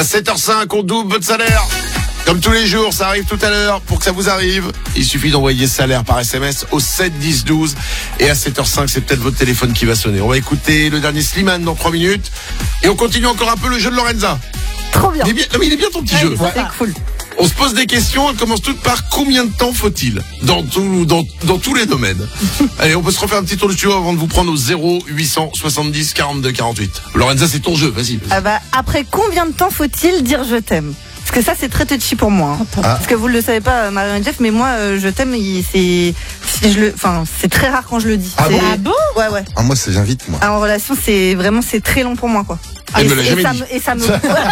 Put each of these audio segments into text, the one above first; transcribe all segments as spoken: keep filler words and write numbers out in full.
sept heures cinq, on double votre salaire. Comme tous les jours, ça arrive tout à l'heure. Pour que ça vous arrive, il suffit d'envoyer salaire par S M S au sept dix douze. Et à sept heures cinq, c'est peut-être votre téléphone qui va sonner. On va écouter le dernier Slimane dans trois minutes. Et on continue encore un peu le jeu de Lorenza. Trop bien. Il est bien, non mais il est bien ton petit ouais, jeu. C'est cool. On se pose des questions, elles commencent toutes par combien de temps faut-il dans, tout, dans, dans tous les domaines. Allez, on peut se refaire un petit tour de studio avant de vous prendre au zéro huit cent soixante-dix quarante-deux quarante-huit. Lorenza, c'est ton jeu, vas-y. vas-y. Ah bah, après combien de temps faut-il dire je t'aime ? Parce que ça, c'est très touchy pour moi. Hein. Ah. Parce que vous le savez pas, Marion et Jeff, mais moi, euh, je t'aime, il, c'est, si je le, enfin, c'est très rare quand je le dis. Ah c'est, bon, ah bon Ouais, ouais. Ah, moi, c'est j'invite, moi. Ah, en relation, c'est vraiment, c'est très long pour moi, quoi. Elle et, me l'a et jamais ça dit. me, et ça me,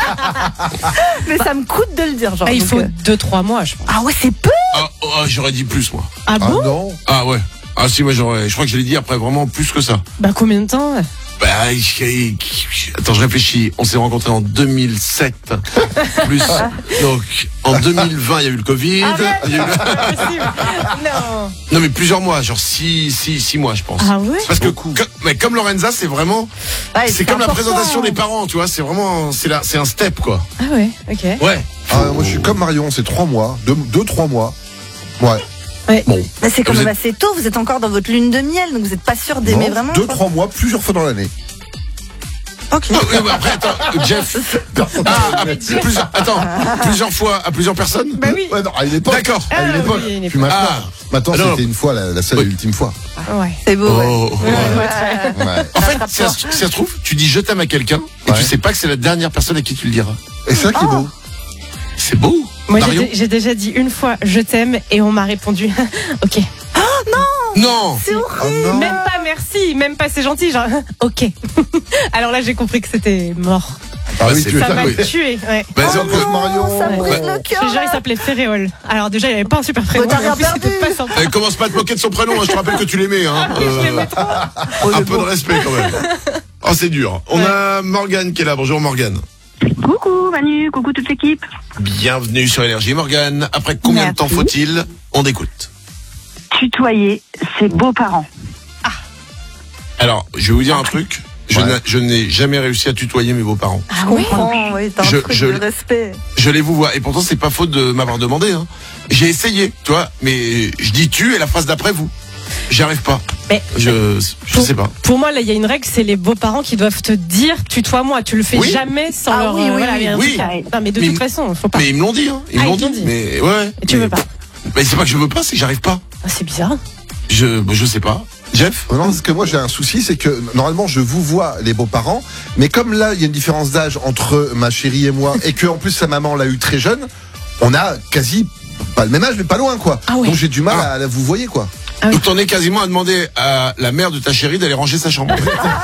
mais ça me coûte de le dire, genre. Ah, il donc, faut euh... deux trois mois, je pense. Ah ouais, c'est peu. Ah, oh, j'aurais dit plus, moi. Ah bon Ah non. Ah ouais. Ah si, moi j'aurais. Je crois que je l'ai dit après vraiment plus que ça. Bah combien de temps? Bah, je- attends, je réfléchis. On s'est rencontrés en deux mille sept. Plus. Donc, en deux mille vingt, il y a eu le Covid. Il y a eu le- Non. Non, mais plusieurs mois, genre six, six, six mois, je pense. Ah ouais? C'est parce que, comme, mais comme Lorenza, c'est vraiment, Ouais, c'est comme la important. présentation des parents, tu vois. C'est vraiment, c'est là, c'est un step, quoi. Ah ouais, ok. Ouais. Ah, moi, je suis comme Marion, c'est trois mois. Deux, deux, trois mois. Ouais. Bon. Bah, c'est quand Vous même êtes- assez tôt. Vous êtes encore dans votre lune de miel, donc vous êtes pas sûr d'aimer Non, vraiment. deux, quoi. trois mois, plusieurs fois dans l'année. Ok. Ah, oui, mais après, attends, Jeff. Ah, plusieurs, attends, plusieurs fois à plusieurs personnes. Bah oui. Ouais, non, à une époque. D'accord. À une Ah, époque. oui, à une Puis époque. maintenant, Ah. maintenant Ah, non, c'était non. une fois, la, la seule Oui. et ultime fois. Ouais. C'est beau. Ouais. Oh, ouais. Ouais. Ouais. En fait, si ça, se- si ça se trouve, tu dis je t'aime à quelqu'un et Ouais. tu sais pas que c'est la dernière personne à qui tu le diras. Et c'est ça qui est beau. C'est beau. Moi, j'ai, Marion dé- j'ai déjà dit une fois je t'aime et on m'a répondu ok. Non. C'est horrible. Oh non. Même pas merci, même pas c'est gentil, genre ok. Alors là, j'ai compris que c'était mort. Ah Bah, oui, c'est tu es Ça ça, m'a oui. tué. Ouais. Bah, c'est Oh encore- non, Marion. ça me brise Ouais. le Je cœur. te jure, il là. s'appelait Féréol. Alors déjà, il avait pas un super prénom. t'as mais en rien plus, c'était perdu. pas sympa. Elle commence pas à te moquer de son prénom, hein, je te rappelle que tu l'aimais. Hein. Oui, je Euh, l'aimais trop. un peu de respect quand même. Oh, c'est dur. On Ouais. a Morgane qui est là. Bonjour Morgane. Coucou Manu, coucou toute l'équipe. Bienvenue sur Énergie. Morgane, après combien de Merci. temps faut-il? On écoute. Tutoyer ses beaux-parents. Alors, je vais vous dire un truc. Je Ouais. n'ai- je n'ai jamais réussi à tutoyer mes beaux-parents. Ah Je oui. comprends, oui, t'as un Je- truc je- de respect. Je les vous vois. Et pourtant, c'est pas faute de m'avoir demandé. Hein. J'ai essayé, tu vois. Mais je dis tu et la phrase d'après vous. J'y arrive pas. Mais Je, je pour, sais pas. Pour moi, là, il y a une règle, c'est les beaux-parents qui doivent te dire tutoie-moi. Tu le fais Oui. jamais sans Ah leur. oui, euh, oui, voilà, oui, il y a un oui. truc à- Non, mais de Mais- toute façon, faut pas. Mais ils me l'ont dit. Hein. Ils Ah, me l'ont ils t'ont dit. dit. Mais ouais. Et tu mais- veux pas. Mais c'est pas que je veux pas, c'est que j'arrive pas. Ah, c'est bizarre. Je, je sais pas. Jeff? Non, parce que moi j'ai un souci, c'est que normalement je vous vois les beaux-parents, mais comme là il y a une différence d'âge entre ma chérie et moi, et que en plus sa maman l'a eu très jeune, on a quasi pas le même âge, mais pas loin quoi. Ah ouais. Donc j'ai du mal Ah. à la vous voyez quoi. Ah oui. Donc t'en es quasiment à demander à la mère de ta chérie d'aller ranger sa chambre.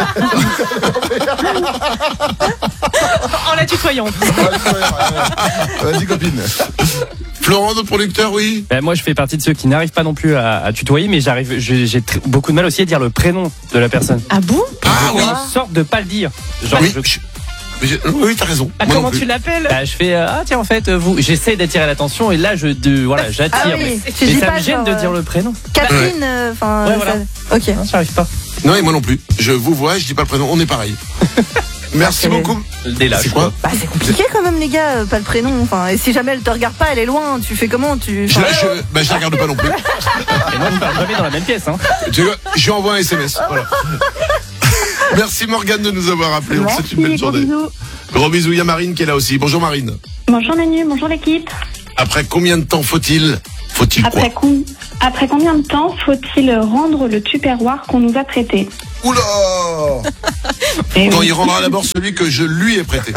En la tutoyant. Vas-y copine. Florent, notre producteur, oui. Ben, moi, je fais partie de ceux qui n'arrivent pas non plus à, à tutoyer, mais j'arrive, j'ai j'ai tr- beaucoup de mal aussi à dire le prénom de la personne. Ah bon? Ah oui. Une sorte de pas le dire. Genre, Oui, je, je- mais j'ai- oui, t'as raison. Ah, Moi non comment plus. tu l'appelles? bah, je fais euh, ah tiens en fait euh, vous, j'essaie d'attirer l'attention et là je de voilà j'attire. Ah oui, mais tu mais dis ça pas me gêne genre, de dire euh, le prénom. Catherine, enfin. Ouais, voilà. Ok. Non, j'arrive pas. Non, et moi non plus. Je vous vois, je dis pas le prénom, on est pareil. Merci Ah, c'est- beaucoup. Dès là. C'est quoi? Bah c'est compliqué quand même les gars, euh, pas le prénom. Enfin, et si jamais elle te regarde pas, elle est loin. Tu fais comment? Tu. Je, enfin, je, bah, je la regarde pas non plus. Et moi je parle jamais dans la même pièce. Hein. Tu sais quoi, je lui envoie un S M S. Voilà. Merci Morgane de nous avoir appelé. On te souhaite une belle Merci, gros journée. bisous. Gros bisous. Il y a Marine qui est là aussi. Bonjour Marine. Bonjour Manu, bonjour l'équipe. Après combien de temps faut-il Faut-il quoi Après, com- Après combien de temps faut-il rendre le tupperware qu'on nous a prêté? Oula. Eh Quand oui. il rendra d'abord celui que je lui ai prêté.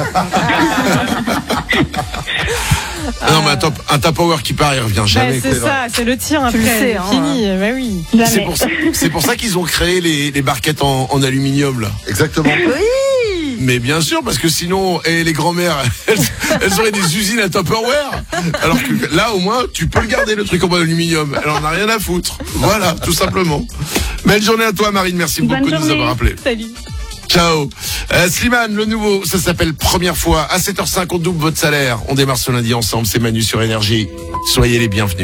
Ah non mais un, top, un Tupperware qui part, il revient Bah, jamais. c'est quoi. ça, c'est le tien Tu après. le sais, hein. Fini, bah oui. Jamais. C'est pour ça, c'est pour ça qu'ils ont créé les, les barquettes en, en aluminium là. Exactement. Oui. Mais bien sûr, parce que sinon, et les grand-mères, elles, elles auraient des usines à Tupperware. Alors que là, au moins, tu peux le garder le truc en aluminium. Elle en a rien à foutre. Voilà, tout simplement. Belle journée à toi, Marine. Merci Bonne beaucoup de nous journée. avoir appelés. Salut. Ciao. Euh, Slimane, le nouveau, ça s'appelle Première fois. À sept heures cinq, on double votre salaire. On démarre ce lundi ensemble. C'est Manu sur Énergie. Soyez les bienvenus.